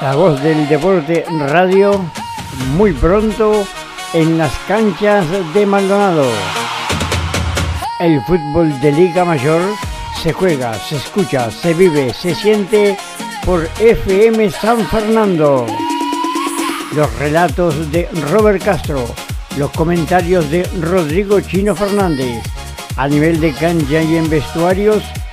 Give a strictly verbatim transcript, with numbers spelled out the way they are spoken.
La Voz del Deporte Radio, muy pronto en las canchas de Maldonado. El fútbol de Liga Mayor se juega, se escucha, se vive, se siente por F M San Fernando. Los relatos de Robert Castro, los comentarios de Rodrigo Chino Fernández. A nivel de cancha y en vestuarios,